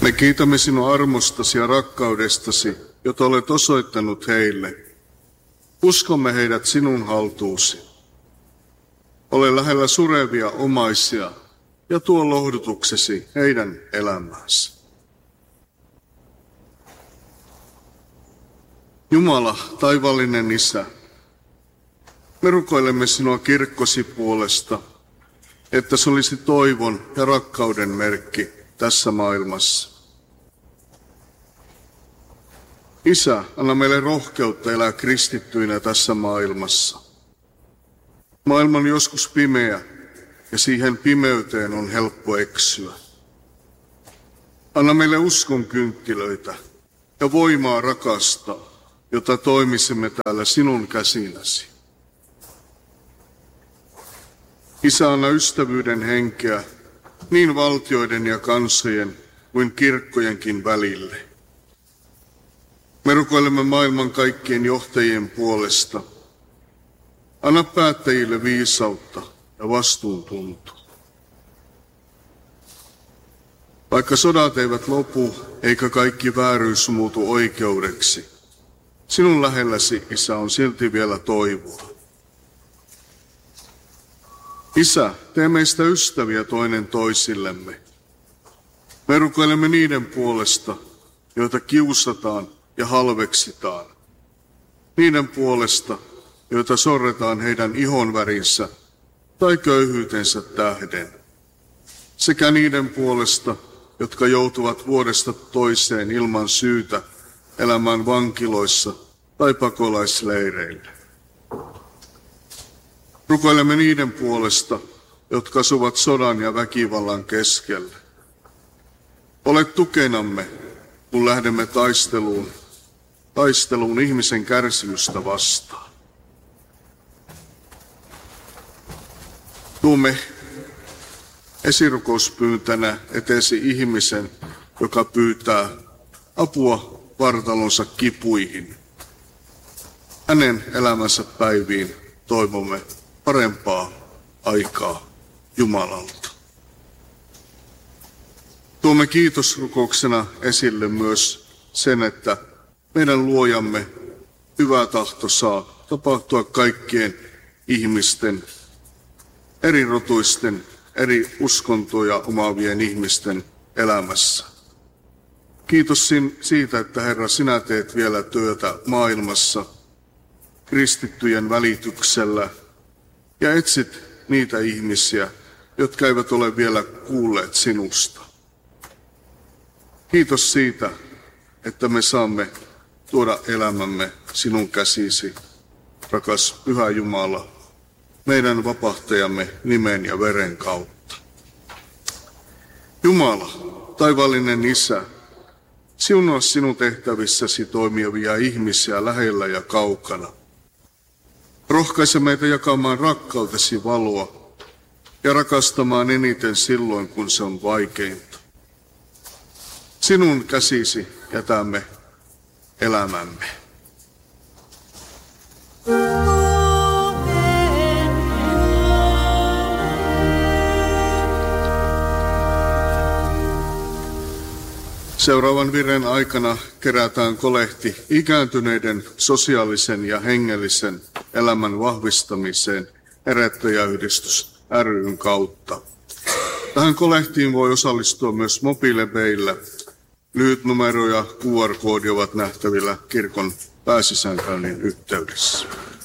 Me kiitämme sinua armostasi ja rakkaudestasi, jota olet osoittanut heille. Uskomme heidät sinun haltuusi. Ole lähellä surevia omaisia ja tuo lohdutuksesi heidän elämäänsä. Jumala, taivaallinen Isä, me rukoilemme sinua kirkkosi puolesta, että se olisi toivon ja rakkauden merkki tässä maailmassa. Isä, anna meille rohkeutta elää kristittyinä tässä maailmassa. Maailma on joskus pimeä ja siihen pimeyteen on helppo eksyä. Anna meille uskon kynttilöitä ja voimaa rakastaa, jota toimisimme täällä sinun käsinäsi. Isä, anna ystävyyden henkeä niin valtioiden ja kansojen kuin kirkkojenkin välille. Me rukoilemme maailman kaikkien johtajien puolesta. Anna päättäjille viisautta ja vastuuntuntoa. Vaikka sodat eivät lopu, eikä kaikki vääryys muutu oikeudeksi, sinun lähelläsi, Isä, on silti vielä toivoa. Isä, tee meistä ystäviä toinen toisillemme. Me rukoilemme niiden puolesta, joita kiusataan ja halveksitaan. Niiden puolesta, joita sorretaan heidän ihonvärinsä tai köyhyytensä tähden. Sekä niiden puolesta, jotka joutuvat vuodesta toiseen ilman syytä elämään vankiloissa tai pakolaisleireillä. Rukoilemme niiden puolesta, jotka asuvat sodan ja väkivallan keskellä. Ole tukenamme, kun lähdemme taisteluun ihmisen kärsimystä vastaan. Tuomme esirukouspyyntänä eteesi ihmisen, joka pyytää apua vartalonsa kipuihin. Hänen elämänsä päiviin toivomme parempaa aikaa Jumalalta. Tuomme kiitosrukouksena esille myös sen, että meidän luojamme hyvä tahto saa tapahtua kaikkien ihmisten, eri rotuisten, eri uskontoja omaavien ihmisten elämässä. Kiitos siitä, että Herra, sinä teet vielä työtä maailmassa kristittyjen välityksellä ja etsit niitä ihmisiä, jotka eivät ole vielä kuulleet sinusta. Kiitos siitä, että me saamme tuoda elämämme sinun käsisi, rakas Pyhä Jumala, meidän vapahtajamme nimen ja veren kautta. Jumala, taivaallinen Isä, siunaa sinun tehtävissäsi toimivia ihmisiä lähellä ja kaukana. Rohkaise meitä jakamaan rakkautesi valoa ja rakastamaan eniten silloin, kun se on vaikeinta. Sinun käsisi jätämme elämämme. Seuraavan virren aikana kerätään kolehti ikääntyneiden sosiaalisen ja hengellisen elämän vahvistamiseen Herättäjäyhdistys ry:n kautta. Tähän kolehtiin voi osallistua myös mobiilepeillä. Lyhytnumero ja QR-koodi ovat nähtävillä kirkon pääsisäänkäynnin yhteydessä.